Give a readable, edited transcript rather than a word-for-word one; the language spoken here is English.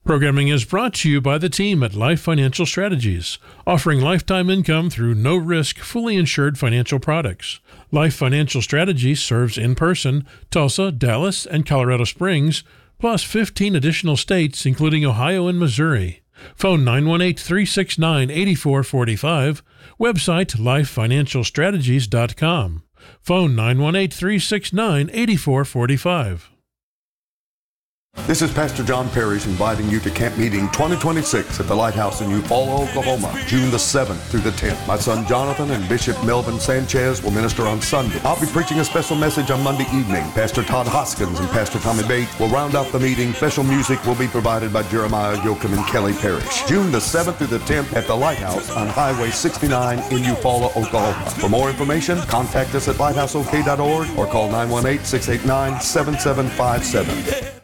Programming is brought to you by the team at Life Financial Strategies, offering lifetime income through no-risk, fully insured financial products. Life Financial Strategies serves in person Tulsa, Dallas, and Colorado Springs, plus 15 additional states, including Ohio and Missouri. Phone 918-369-8445. Website lifefinancialstrategies.com. Phone 918-369-8445. This is Pastor John Parrish inviting you to Camp Meeting 2026 at the Lighthouse in Eufaula, Oklahoma, June the 7th through the 10th. My son Jonathan and Bishop Melvin Sanchez will minister on Sunday. I'll be preaching a special message on Monday evening. Pastor Todd Hoskins and Pastor Tommy Bate will round out the meeting. Special music will be provided by Jeremiah Yoakum and Kelly Parrish. June the 7th through the 10th at the Lighthouse on Highway 69 in Eufaula, Oklahoma. For more information, contact us at lighthouseok.org or call 918-689-7757.